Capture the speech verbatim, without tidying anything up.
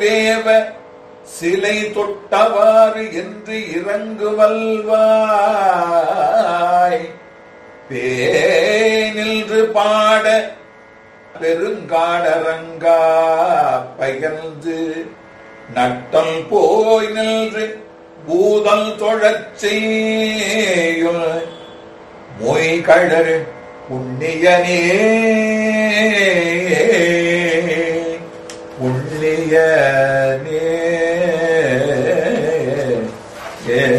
தேவ சிலை தொட்டவாறு என்று இறங்குவல்வாய் பேனின்று பாட பெருங்காடரங்கா பகர்ந்து நட்டம் போய் நின்று பூதல் தொழச் செய்யுள் மொய் கழறு புண்ணியனே